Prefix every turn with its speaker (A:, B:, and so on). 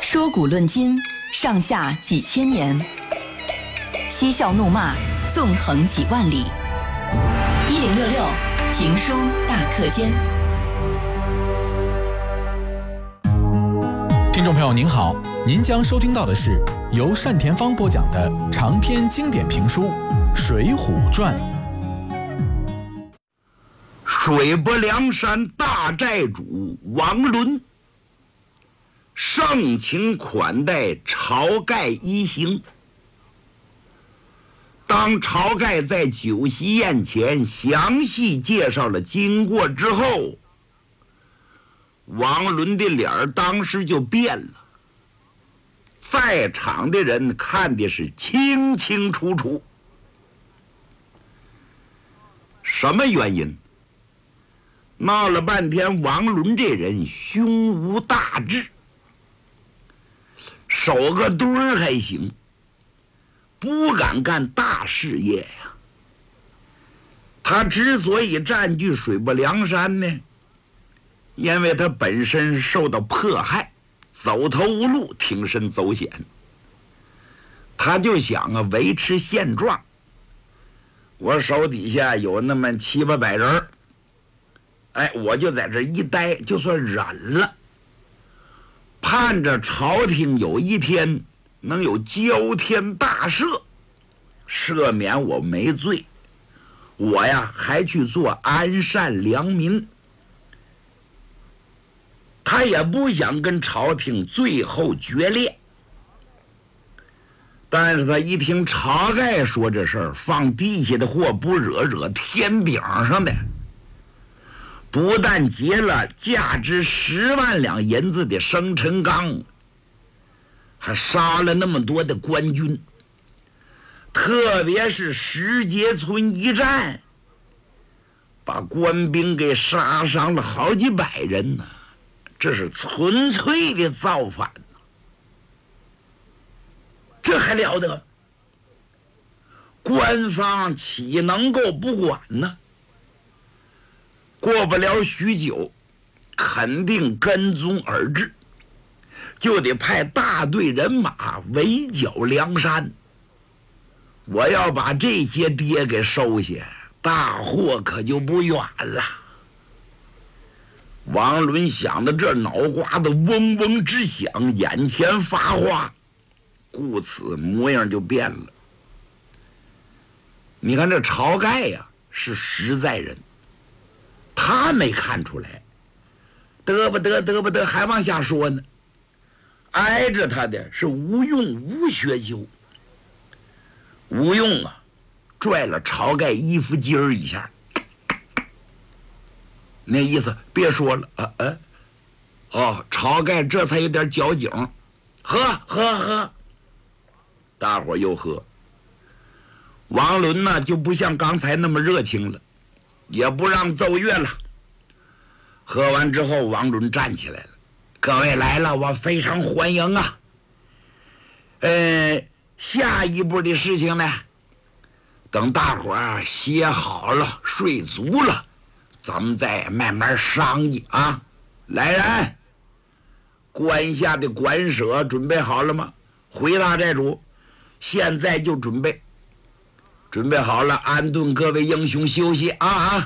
A: 说古论今，上下几千年；嬉笑怒骂，纵横几万里。1066评书大课间。
B: 听众朋友您好，您将收听到的是由单田芳播讲的长篇经典评书《水浒传》。
C: 水泊梁山大寨主王伦盛情款待晁盖一行。当晁盖在酒席宴前详细介绍了经过之后，王伦的脸儿当时就变了。在场的人看的是清清楚楚。什么原因？闹了半天，王伦这人胸无大志，守个墩儿还行，不敢干大事业呀。他之所以占据水泊梁山呢，因为他本身受到迫害，走投无路，挺身走险。他就想维持现状。我手底下有那么7、800人，我就在这一待，就算忍了，盼着朝廷有一天能有交天大赦，赦免我没罪，我呀还去做安善良民。他也不想跟朝廷最后决裂，但是他一听晁盖说这事儿，放地下的货不惹天顶上的，不但劫了价值10万两银子的生辰纲，还杀了那么多的官军，特别是石碣村一战，把官兵给杀伤了好几百人呢。这是纯粹的造反，这还了得？官方岂能够不管呢？过不了许久，肯定跟踪而至，就得派大队人马围剿梁山。我要把这些爹给收下，大祸可就不远了。王伦想到这，脑瓜子嗡嗡直响，眼前发花，故此模样就变了。你看这晁盖呀，是实在人，他没看出来，得不得还往下说呢。挨着他的是吴用、吴学究。吴用啊，拽了晁盖衣服襟儿一下，那意思别说了晁盖这才有点交警，喝，大伙又喝。王伦呢就不像刚才那么热情了，也不让奏乐了。喝完之后，王伦站起来了：“各位来了，我非常欢迎啊。下一步的事情呢，等大伙儿歇好了，睡足了，咱们再慢慢商议啊。来人，关下的馆舍准备好了吗？回答寨主，现在就准备好了，安顿各位英雄休息啊。